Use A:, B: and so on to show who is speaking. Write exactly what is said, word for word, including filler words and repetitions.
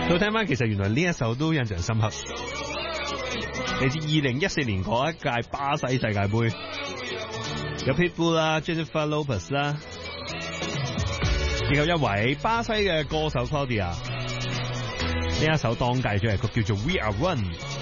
A: 到聽翻，其實原來呢一首都印象深刻，嚟自二零一四年嗰一屆巴西世界盃，有 Pitbull 啦、Jennifer Lopez 啦，亦有一位巴西嘅歌手 Claudia，呢一首當屆主題曲叫做 We Are One。